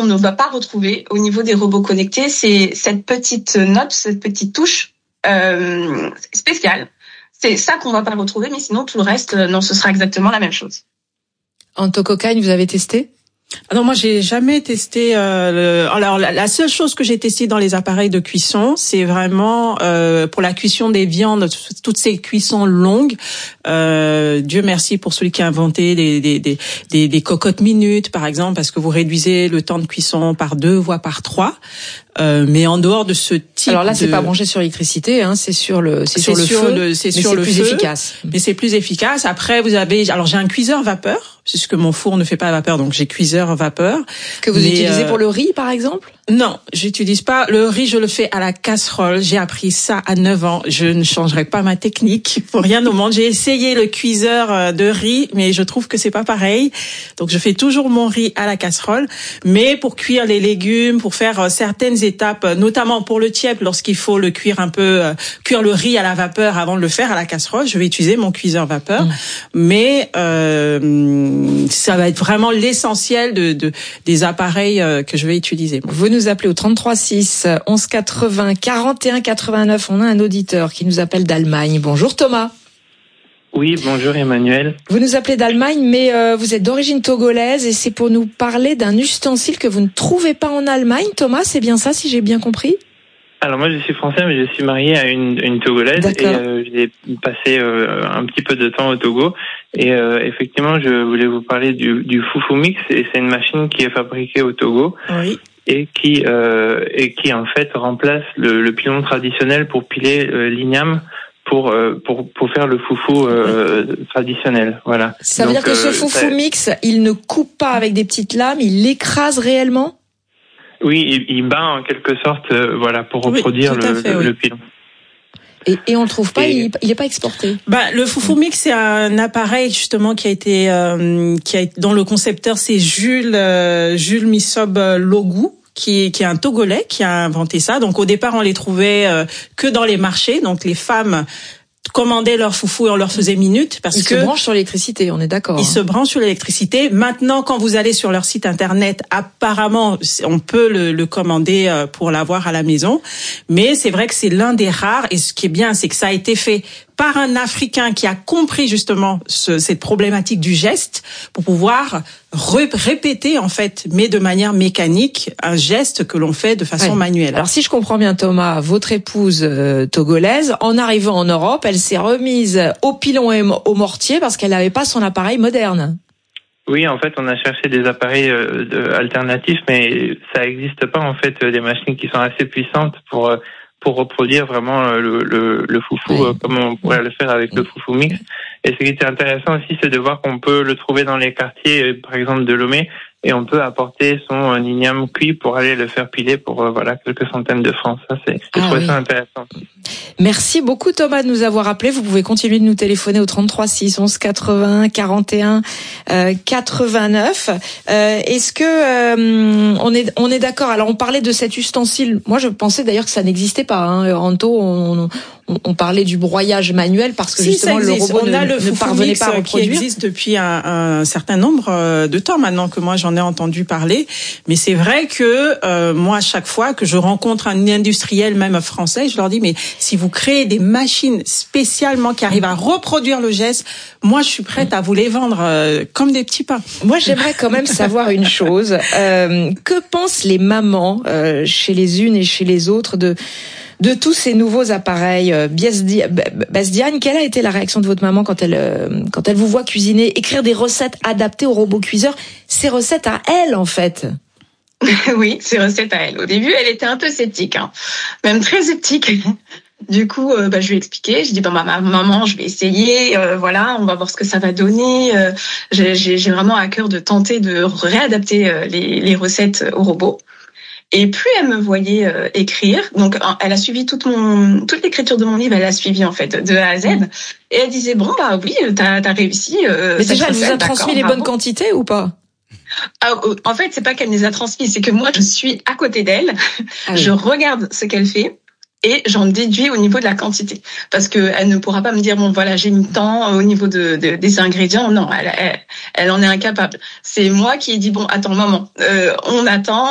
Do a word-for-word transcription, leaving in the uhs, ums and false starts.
qu'on ne va pas retrouver au niveau des robots connectés, c'est cette petite note, cette petite touche euh, spéciale. C'est ça qu'on va pas retrouver, mais sinon tout le reste, non, ce sera exactement la même chose. Anto Cocagne, vous avez testé ? Alors moi j'ai jamais testé euh, le... alors la, la seule chose que j'ai testé dans les appareils de cuisson, c'est vraiment euh, pour la cuisson des viandes, toutes ces cuissons longues. Euh, Dieu merci pour celui qui a inventé des des des des, des cocottes minutes par exemple, parce que vous réduisez le temps de cuisson par deux voire par trois. Euh, mais en dehors de ce type, alors là, c'est de... pas branché sur l'électricité, hein, c'est sur le, c'est, c'est sur le sur feu, le, c'est mais sur c'est le plus feu, efficace. Mais c'est plus efficace. Après, vous avez, alors j'ai un cuiseur vapeur, puisque mon four ne fait pas vapeur, donc j'ai cuiseur vapeur. Que vous mais utilisez euh... pour le riz, par exemple? Non, j'utilise pas le riz. Je le fais à la casserole. J'ai appris ça à neuf ans. Je ne changerai pas ma technique pour rien au monde. J'ai essayé le cuiseur de riz, mais je trouve que c'est pas pareil. Donc je fais toujours mon riz à la casserole, mais pour cuire les légumes, pour faire certaines étapes, notamment pour le tiep, lorsqu'il faut le cuire un peu, euh, cuire le riz à la vapeur avant de le faire à la casserole, je vais utiliser mon cuiseur vapeur. Mmh. Mais euh, ça va être vraiment l'essentiel de, de des appareils euh, que je vais utiliser. Vous nous appelez au trente-trois six onze quatre-vingts quarante et un quatre-vingt-neuf. On a un auditeur qui nous appelle d'Allemagne. Bonjour Thomas. Oui, bonjour Emmanuel. Vous nous appelez d'Allemagne, mais euh, vous êtes d'origine togolaise et c'est pour nous parler d'un ustensile que vous ne trouvez pas en Allemagne. Thomas, c'est bien ça, si j'ai bien compris ? Alors moi, je suis français, mais je suis marié à une, une togolaise. D'accord. Et euh, j'ai passé euh, un petit peu de temps au Togo. Et euh, effectivement, je voulais vous parler du, du Foufou Mix. Et c'est une machine qui est fabriquée au Togo. Oui. Et qui euh, et qui en fait remplace le, le pilon traditionnel pour piler euh, l'igname. Pour, euh, pour pour faire le foufou euh, traditionnel, voilà. Ça veut Donc, dire que ce euh, foufou ça... mix, il ne coupe pas avec des petites lames, il l'écrase réellement ? Oui, il, il bat en quelque sorte, euh, voilà, pour reproduire oui, le, fait, le, oui. le pilon. Et, et on le trouve pas, et... il, il est pas exporté. Bah, le Foufou Mix, c'est un appareil justement qui a été, euh, qui a été, dont le concepteur c'est Jules euh, Jules Misob Logou. Qui, qui est un Togolais qui a inventé ça. Donc au départ, on les trouvait euh, que dans les marchés. Donc les femmes commandaient leur foufou et on leur faisait minute parce ils que se branchent sur l'électricité, on est d'accord. Ils hein. se branchent sur l'électricité. Maintenant, quand vous allez sur leur site internet, apparemment, on peut le, le commander pour l'avoir à la maison. Mais c'est vrai que c'est l'un des rares. Et ce qui est bien, c'est que ça a été fait par un Africain qui a compris justement ce, cette problématique du geste pour pouvoir re- répéter en fait, mais de manière mécanique, un geste que l'on fait de façon ouais. manuelle. Alors si je comprends bien Thomas, votre épouse euh, togolaise, en arrivant en Europe, elle s'est remise au pilon et au mortier parce qu'elle n'avait pas son appareil moderne. Oui, en fait, on a cherché des appareils euh, de, alternatifs, mais ça n'existe pas en fait des machines qui sont assez puissantes pour euh, pour reproduire vraiment le, le, le foufou oui. comme on pourrait le faire avec le Foufou Mix. Et ce qui était intéressant aussi, c'est de voir qu'on peut le trouver dans les quartiers, par exemple de Lomé, et on peut apporter son igname cuit pour aller le faire piler pour euh, voilà quelques centaines de francs. Ça, c'est, je ah, trouvais oui. ça intéressant. Merci beaucoup Thomas de nous avoir appelé. Vous pouvez continuer de nous téléphoner au trente-trois six onze quatre-vingts quarante et un quatre-vingt-neuf. Euh, est-ce que euh, on est on est d'accord? Alors on parlait de cet ustensile. Moi je pensais d'ailleurs que ça n'existait pas. Hein. Anto, on, on, on parlait du broyage manuel parce que si, justement le robot on ne, a le ne parvenait pas à reproduire. Qui existe depuis un, un certain nombre de temps maintenant que moi j'en ai entendu parler. Mais c'est vrai que euh, moi, à chaque fois que je rencontre un industriel, même français, je leur dis, mais si vous créez des machines spécialement qui arrivent à reproduire le geste, moi, je suis prête à vous les vendre euh, comme des petits pains. Moi, j'aimerais quand même savoir une chose. Euh, que pensent les mamans euh, chez les unes et chez les autres de de tous ces nouveaux appareils? Basdiane, quelle a été la réaction de votre maman quand elle quand elle vous voit cuisiner, écrire des recettes adaptées au robot cuiseur, ces recettes à elle en fait? Oui, ces recettes à elle. Au début, elle était un peu sceptique, hein, même très sceptique. Du coup, euh, bah, je lui ai expliqué. Je dis, bah, ma maman, je vais essayer. Euh, voilà, on va voir ce que ça va donner. Euh, j'ai, j'ai vraiment à cœur de tenter de réadapter euh, les, les recettes au robot. Et plus elle me voyait euh, écrire, donc elle a suivi toute mon toute l'écriture de mon livre, elle a suivi en fait de A à Z. Et elle disait bon bah oui, t'as t'as réussi. Euh, Mais déjà, elle vous a transmis les bonnes quantités ou pas? Ah, en fait, c'est pas qu'elle me les a transmis, c'est que moi je suis à côté d'elle, ah oui. Je regarde ce qu'elle fait. Et j'en déduis au niveau de la quantité, parce que elle ne pourra pas me dire bon voilà j'ai mis tant au niveau de, de des ingrédients. Non, elle, elle elle en est incapable. C'est moi qui ai dit bon attends maman, euh, on attend.